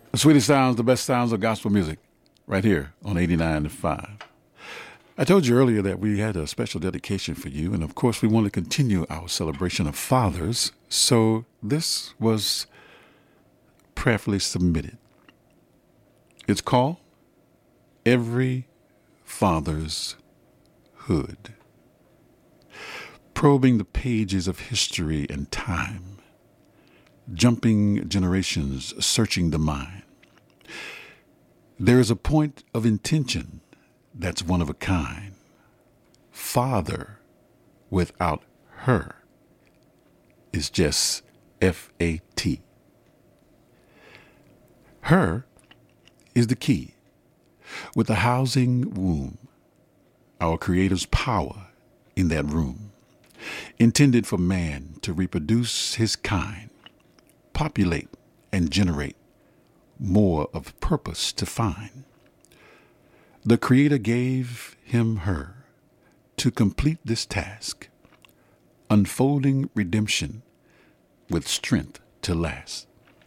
The sweetest sounds, the best sounds of gospel music, right here on 89.5. I told you earlier that we had a special dedication for you, and of course, we want to continue our celebration of fathers, so this was prayerfully submitted. It's called Every Father's Hood, probing the pages of history and time, jumping generations, searching the mind. There is a point of intention that's one of a kind. Father without her is just FAT. Her is the key. With the housing womb, our Creator's power in that room, intended for man to reproduce his kind, populate and generate more of purpose to find. The Creator gave him her to complete this task, unfolding redemption with strength to last.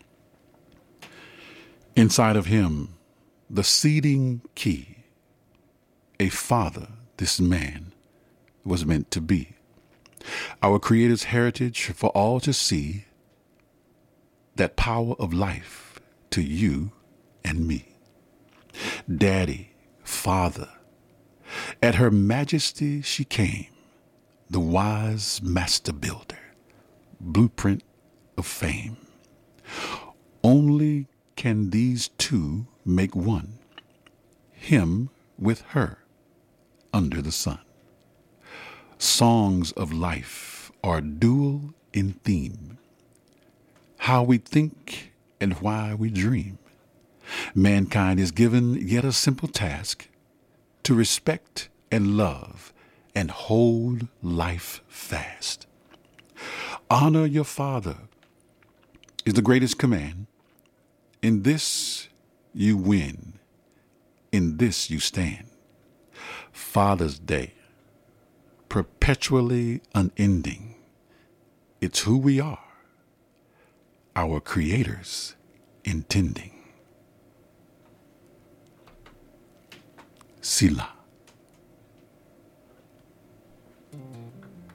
Inside of him, the seeding key, a father this man was meant to be. Our Creator's heritage for all to see, that power of life to you and me. Daddy, Father, at her majesty she came, the wise master builder, blueprint of fame. Only can these two make one, him with her under the sun. Songs of life are dual in theme, how we think and why we dream. Mankind is given yet a simple task to respect and love and hold life fast. Honor your father is the greatest command. In this you win, in this you stand. Father's Day, perpetually unending. It's who we are, our Creator's intending. Sila.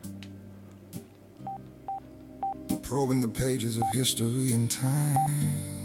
Probing the pages of history and time,